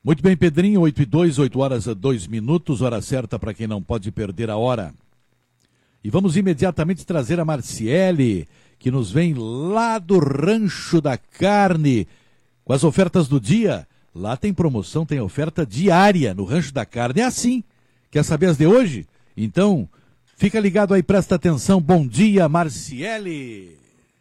Muito bem, Pedrinho, 8:02, 8 horas 2 minutos, hora certa para quem não pode perder a hora. E vamos imediatamente trazer a Marciele, que nos vem lá do Rancho da Carne, com as ofertas do dia. Lá tem promoção, tem oferta diária no Rancho da Carne. É assim. Quer saber as de hoje? Então, fica ligado aí, presta atenção. Bom dia, Marciele.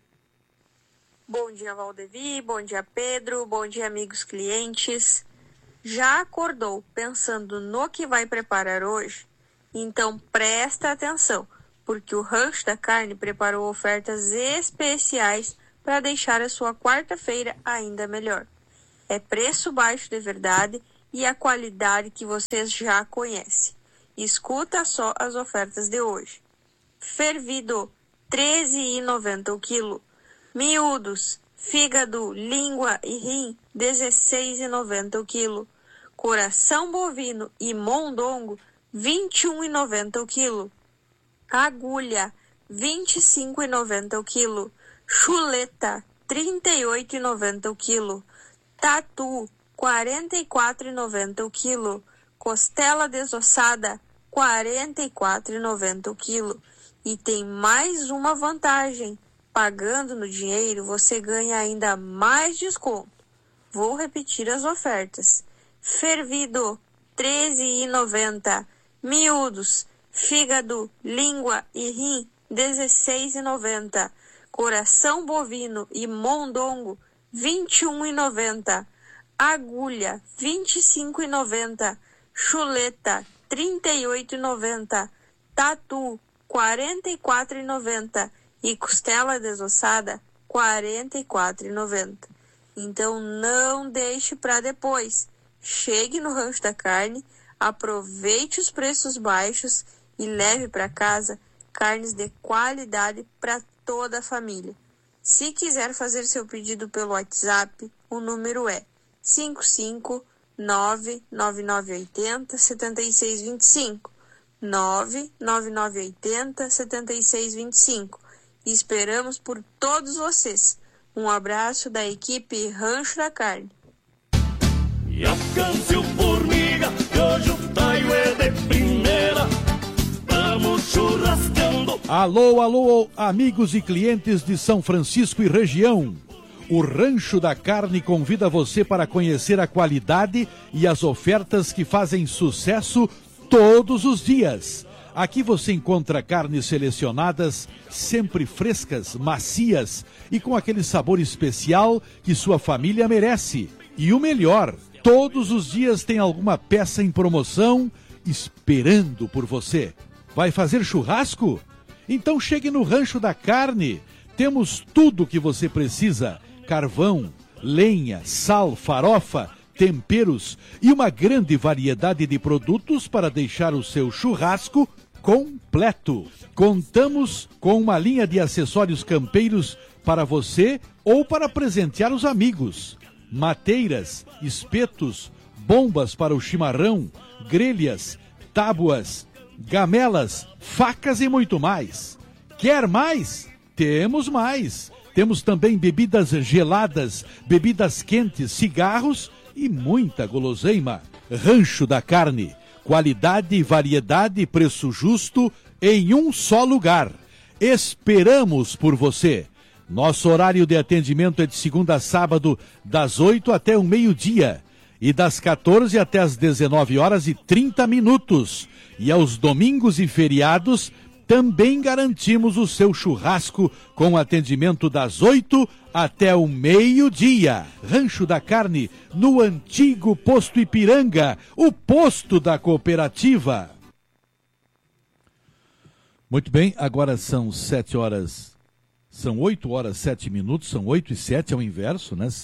Bom dia, Valdevi. Bom dia, Pedro. Bom dia, amigos clientes. Já acordou pensando no que vai preparar hoje? Então presta atenção, porque o Rancho da Carne preparou ofertas especiais para deixar a sua quarta-feira ainda melhor. É preço baixo de verdade e a qualidade que vocês já conhecem. Escuta só as ofertas de hoje. Fervido, R$ 13,90 o quilo. Miúdos, fígado, língua e rim, R$ 16,90 o quilo. Coração bovino e mondongo, R$ 21,90 o quilo. Agulha, R$ 25,90 o quilo. Chuleta, R$ 38,90 o quilo. Tatu, R$ 44,90 o quilo. Costela desossada, R$ 44,90 o quilo. E tem mais uma vantagem. Pagando no dinheiro, você ganha ainda mais desconto. Vou repetir as ofertas. Fervido, R$ 13,90. Miúdos, fígado, língua e rim, R$ 16,90. Coração bovino e mondongo, R$ 21,90. Agulha, R$ 25,90. Chuleta, R$ 38,90. Tatu, R$ 44,90. E costela desossada, R$ 44,90. Então não deixe para depois. Chegue no Rancho da Carne, aproveite os preços baixos e leve para casa carnes de qualidade para toda a família. Se quiser fazer seu pedido pelo WhatsApp, o número é 55999807625. 999807625. Esperamos por todos vocês. Um abraço da equipe Rancho da Carne. E alcance o formiga, que hoje o taio é de primeira. Vamos churrascando. Alô, alô, amigos e clientes de São Francisco e região. O Rancho da Carne convida você para conhecer a qualidade e as ofertas que fazem sucesso todos os dias. Aqui você encontra carnes selecionadas, sempre frescas, macias e com aquele sabor especial que sua família merece. E o melhor, todos os dias tem alguma peça em promoção esperando por você. Vai fazer churrasco? Então chegue no Rancho da Carne. Temos tudo o que você precisa: carvão, lenha, sal, farofa, temperos e uma grande variedade de produtos para deixar o seu churrasco completo. Contamos com uma linha de acessórios campeiros para você ou para presentear os amigos. Mateiras, espetos, bombas para o chimarrão, grelhas, tábuas, gamelas, facas e muito mais. Quer mais? Temos mais. Temos também bebidas geladas, bebidas quentes, cigarros e muita guloseima. Rancho da Carne. Qualidade, variedade, preço justo em um só lugar. Esperamos por você. Nosso horário de atendimento é de segunda a sábado, das 8 até o meio-dia e das 14 até as 19h30. E aos domingos e feriados também garantimos o seu churrasco com atendimento das 8 até o meio-dia. Rancho da Carne, no antigo Posto Ipiranga, o posto da cooperativa. Muito bem, agora são 8h07, são 8h07, é o inverso, né?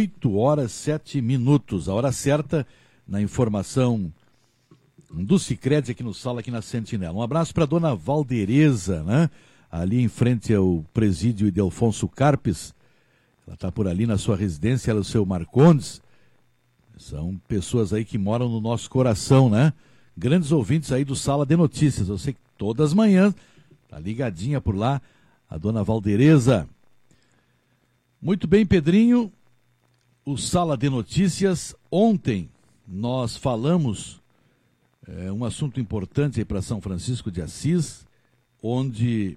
8h07, a hora certa na informação do Sicredi aqui no Sala, aqui na Sentinela. Um abraço para a dona Valdereza, né? Ali em frente ao presídio Ildefonso Carpes. Ela está por ali na sua residência, ela e o seu Marcondes. São pessoas aí que moram no nosso coração, né? Grandes ouvintes aí do Sala de Notícias. Eu sei que todas as manhãs tá ligadinha por lá a dona Valdereza. Muito bem, Pedrinho. O Sala de Notícias ontem, nós falamos um assunto importante para São Francisco de Assis, onde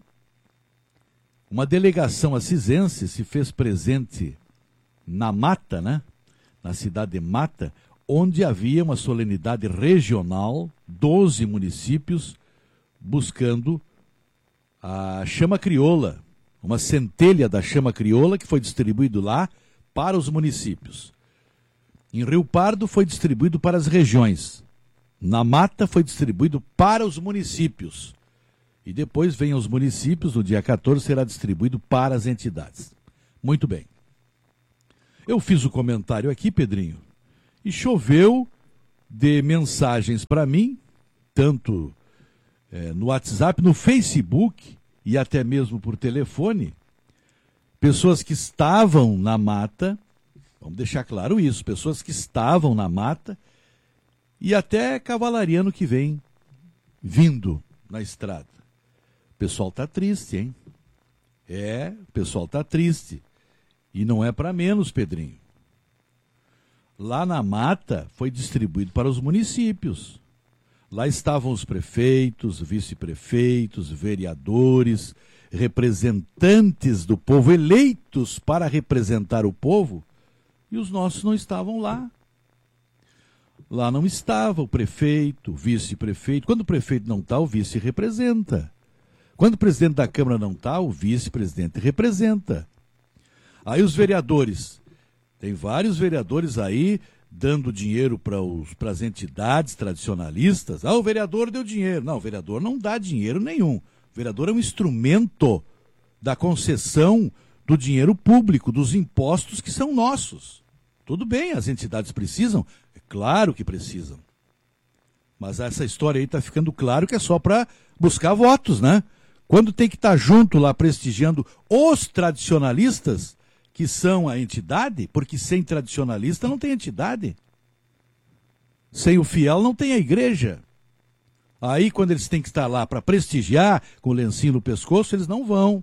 uma delegação assisense se fez presente na Mata, né? Na cidade de Mata, onde havia uma solenidade regional, 12 municípios, buscando a chama crioula, uma centelha da chama crioula que foi distribuído lá para os municípios. Em Rio Pardo foi distribuído para as regiões. Na Mata foi distribuído para os municípios. E depois vem aos municípios, no dia 14 será distribuído para as entidades. Muito bem. Eu fiz o comentário aqui, Pedrinho, e choveu de mensagens para mim, tanto no WhatsApp, no Facebook e até mesmo por telefone, pessoas que estavam na mata, vamos deixar claro isso, pessoas que estavam na mata e até cavalariano que vem vindo na estrada. O pessoal está triste, hein? O pessoal está triste. E não é para menos, Pedrinho. Lá na mata foi distribuído para os municípios. Lá estavam os prefeitos, vice-prefeitos, vereadores, representantes do povo, eleitos para representar o povo, e os nossos não estavam lá. Lá não estava o prefeito, o vice-prefeito. Quando o prefeito não está, o vice representa. Quando o presidente da Câmara não está, o vice-presidente representa. Aí os vereadores, tem vários vereadores aí dando dinheiro para as entidades tradicionalistas. O vereador deu dinheiro. Não, o vereador não dá dinheiro nenhum. O vereador é um instrumento da concessão do dinheiro público, dos impostos que são nossos. Tudo bem, as entidades precisam? É claro que precisam. Mas essa história aí está ficando claro que é só para buscar votos, né? Quando tem que estar junto lá prestigiando os tradicionalistas, que são a entidade, porque sem tradicionalista não tem entidade. Sem o fiel não tem a igreja. Aí quando eles têm que estar lá para prestigiar, com o lencinho no pescoço, eles não vão.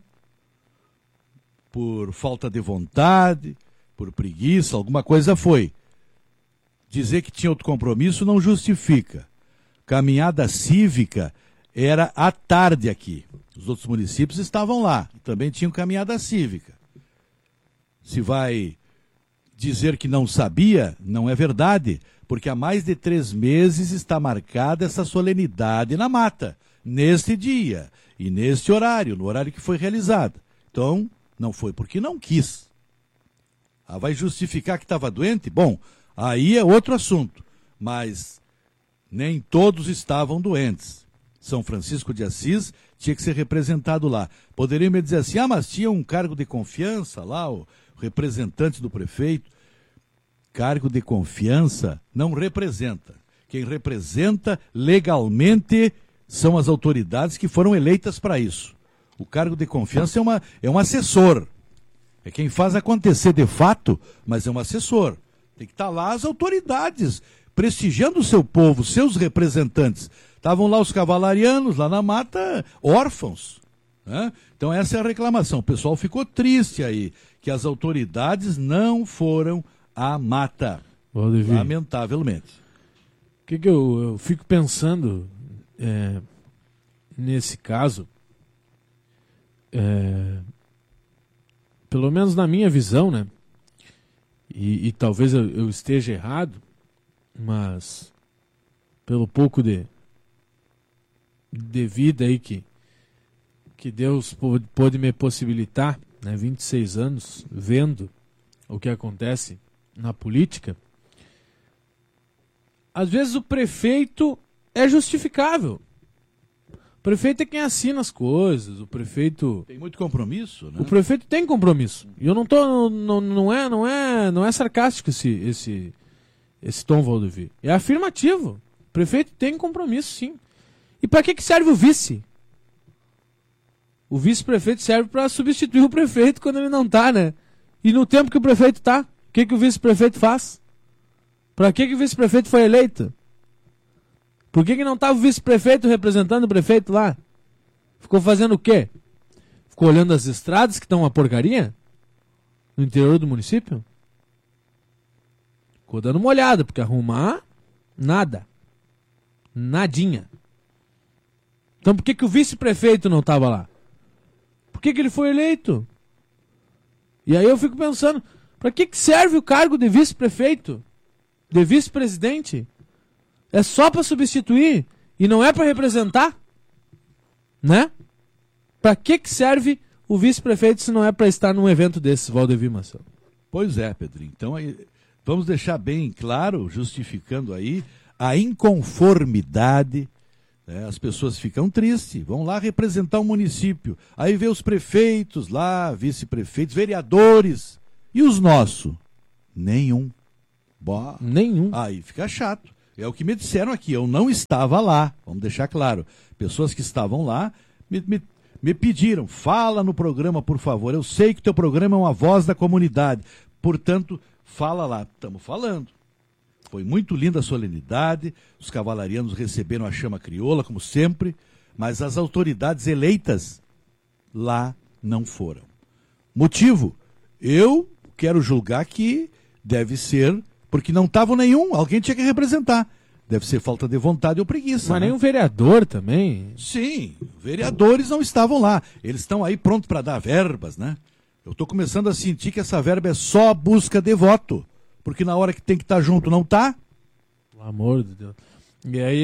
Por falta de vontade, por preguiça, alguma coisa foi. Dizer que tinha outro compromisso não justifica. Caminhada cívica era à tarde aqui. Os outros municípios estavam lá, também tinham caminhada cívica. Se vai dizer que não sabia, não é verdade, porque há mais de 3 meses está marcada essa solenidade na mata, neste dia e neste horário, no horário que foi realizada. Então, não foi porque não quis. Vai justificar que estava doente? Bom, aí é outro assunto, mas nem todos estavam doentes. São Francisco de Assis tinha que ser representado lá. Poderiam me dizer assim, mas tinha um cargo de confiança lá, o representante do prefeito. Cargo de confiança não representa. Quem representa legalmente são as autoridades que foram eleitas para isso. O cargo de confiança é um assessor. É quem faz acontecer de fato, mas é um assessor. Tem que estar lá as autoridades, prestigiando o seu povo, seus representantes. Estavam lá os cavalarianos, lá na mata, órfãos. Né? Então essa é a reclamação. O pessoal ficou triste aí, que as autoridades não foram à mata. Valdevir, lamentavelmente. O que eu fico pensando nesse caso, pelo menos na minha visão, né? E talvez eu esteja errado, mas pelo pouco de vida aí que Deus pôde me possibilitar, né, 26 anos, vendo o que acontece na política, às vezes o prefeito é justificável. O prefeito é quem assina as coisas, o prefeito... Tem muito compromisso, né? O prefeito tem compromisso. E eu não é sarcástico esse tom, Valdevir. É afirmativo. O prefeito tem compromisso, sim. E para que serve o vice? O vice-prefeito serve para substituir o prefeito quando ele não está, né? E no tempo que o prefeito está, o que o vice-prefeito faz? Para que o vice-prefeito foi eleito? Por que não estava o vice-prefeito representando o prefeito lá? Ficou fazendo o quê? Ficou olhando as estradas que estão uma porcaria? No interior do município? Ficou dando uma olhada, porque arrumar Nada. Nadinha. Então por que o vice-prefeito não estava lá? Por que ele foi eleito? E aí eu fico pensando, para que serve o cargo de vice-prefeito? De vice-presidente? É só para substituir e não é para representar? Né? Para que serve o vice-prefeito se não é para estar num evento desses, Valdevir Marcelo? Pois é, Pedrinho. Então aí, vamos deixar bem claro, justificando aí a inconformidade. As pessoas ficam tristes, vão lá representar o município. Aí vê os prefeitos lá, vice-prefeitos, vereadores. E os nossos? Nenhum. Bah. Nenhum. Aí fica chato. É o que me disseram aqui, eu não estava lá. Vamos deixar claro. Pessoas que estavam lá me pediram, fala no programa, por favor. Eu sei que o teu programa é uma voz da comunidade. Portanto, fala lá. Estamos falando. Foi muito linda a solenidade, os cavalarianos receberam a chama crioula, como sempre, mas as autoridades eleitas lá não foram. Motivo? Eu quero julgar que deve ser, porque não estava nenhum, alguém tinha que representar. Deve ser falta de vontade ou preguiça. Mas nem um vereador também? Sim, vereadores não estavam lá. Eles estão aí prontos para dar verbas, né? Eu estou começando a sentir que essa verba é só busca de voto. Porque na hora que tem que estar junto, não está? Pelo amor de Deus. E aí,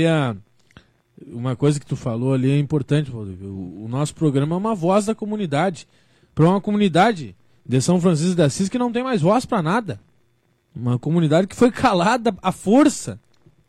uma coisa que tu falou ali é importante, Valdevir. O nosso programa é uma voz da comunidade. Para uma comunidade de São Francisco de Assis que não tem mais voz para nada. Uma comunidade que foi calada à força.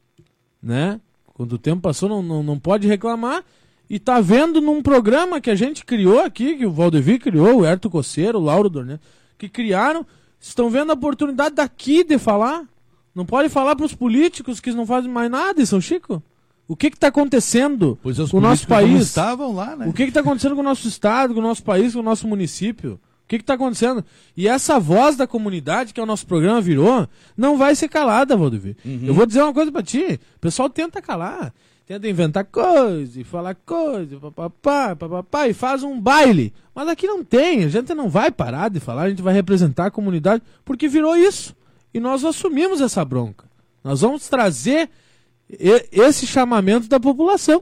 Né? Quando o tempo passou, não pode reclamar. E tá vendo num programa que a gente criou aqui, que o Valdevir criou, o Herto Coceiro, o Lauro Dornel, que criaram... Estão vendo a oportunidade daqui de falar? Não pode falar para os políticos que não fazem mais nada, São Chico? O que está acontecendo com o nosso país? Não estavam lá, né? O que está acontecendo com o nosso estado, com o nosso país, com o nosso município? O que está acontecendo? E essa voz da comunidade que o nosso programa virou, não vai ser calada, Valdevir. Eu vou dizer uma coisa para ti. O pessoal tenta calar. Tenta inventar coisa e falar coisa, papapá, e faz um baile. Mas aqui não tem, a gente não vai parar de falar, a gente vai representar a comunidade, porque virou isso. E nós assumimos essa bronca. Nós vamos trazer esse chamamento da população.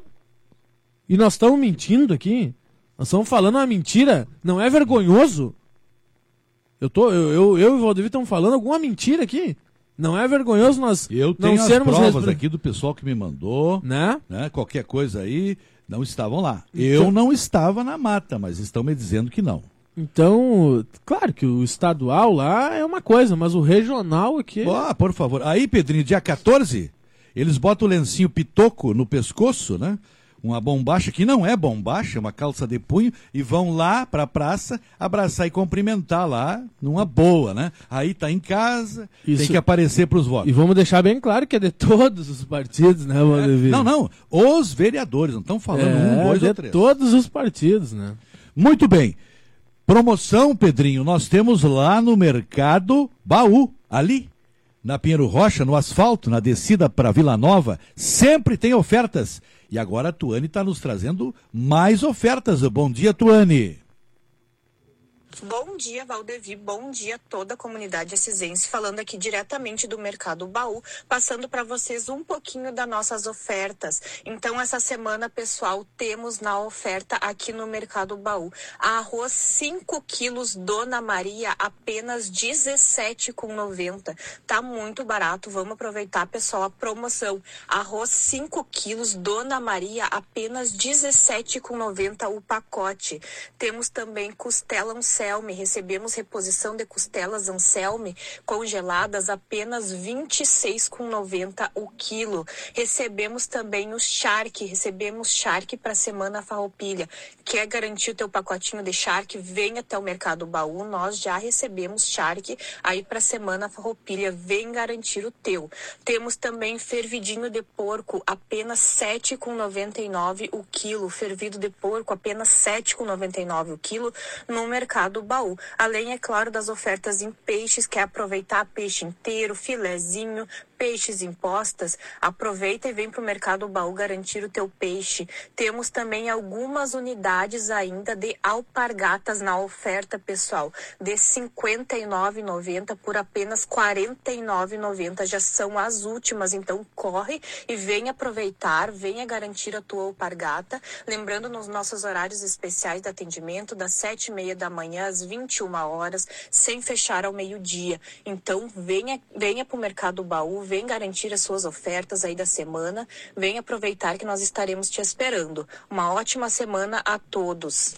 E nós estamos mentindo aqui. Nós estamos falando uma mentira. Não é vergonhoso? Eu e o Valdevir estamos falando alguma mentira aqui. Não é vergonhoso nós eu tenho não sermos... as provas aqui do pessoal que me mandou, né? Qualquer coisa aí, não estavam lá. Eu não estava na mata, mas estão me dizendo que não. Então, claro que o estadual lá é uma coisa, mas o regional aqui... Por favor. Aí, Pedrinho, dia 14, eles botam o lencinho pitoco no pescoço, né? Uma bombacha, que não é bombacha, é uma calça de punho, e vão lá pra praça abraçar e cumprimentar lá, numa boa, né? Aí tá em casa, tem que aparecer pros votos. E vamos deixar bem claro que é de todos os partidos, né, Valdevir? Não, os vereadores, não estão falando um, dois ou três. Todos os partidos, né? Muito bem. Promoção, Pedrinho, nós temos lá no Mercado Baú, ali, na Pinheiro Rocha, no asfalto, na descida para Vila Nova, sempre tem ofertas. E agora a Tuane está nos trazendo mais ofertas. Bom dia, Tuane. Bom dia, Valdevir, bom dia toda a comunidade assisense, falando aqui diretamente do Mercado Baú, passando para vocês um pouquinho das nossas ofertas. Então, essa semana, pessoal, temos na oferta aqui no Mercado Baú, arroz 5 quilos Dona Maria, apenas R$17,90. Tá muito barato, vamos aproveitar, pessoal, a promoção. Arroz 5 quilos Dona Maria, apenas R$17,90 o pacote. Temos também costela Anselme, recebemos reposição de costelas Anselme congeladas apenas R$26,90 o quilo. Recebemos também o charque, para a semana farroupilha. Quer garantir o teu pacotinho de charque? Vem até o Mercado Baú, nós já recebemos charque aí para a semana farroupilha, vem garantir o teu. Temos também fervidinho de porco, apenas R$7,99 o quilo, fervido de porco apenas R$7,99 o quilo no Mercado Mercado Baú. Além, é claro, das ofertas em peixes, quer aproveitar peixe inteiro, filezinho, peixes em postas, aproveita e vem para o Mercado Baú garantir o teu peixe. Temos também algumas unidades ainda de alpargatas na oferta, pessoal, de R$ 59,90 por apenas R$ 49,90. Já são as últimas, então corre e venha aproveitar, venha garantir a tua alpargata. Lembrando, nos nossos horários especiais de atendimento, das 7h30 da manhã às 21 horas, sem fechar ao meio-dia. Então, venha para o Mercado Baú, vem garantir as suas ofertas aí da semana, vem aproveitar que nós estaremos te esperando. Uma ótima semana a todos.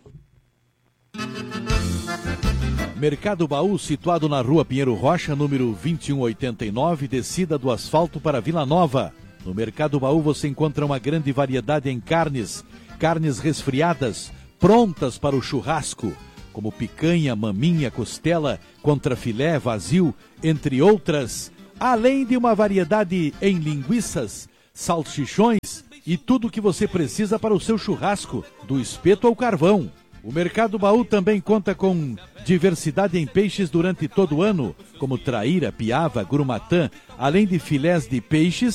Mercado Baú, situado na Rua Pinheiro Rocha, número 2189, descida do asfalto para Vila Nova. No Mercado Baú você encontra uma grande variedade em carnes resfriadas, prontas para o churrasco, como picanha, maminha, costela, contrafilé, vazio, entre outras, além de uma variedade em linguiças, salsichões e tudo o que você precisa para o seu churrasco, do espeto ao carvão. O Mercado Baú também conta com diversidade em peixes durante todo o ano, como traíra, piava, grumatã, além de filés de peixes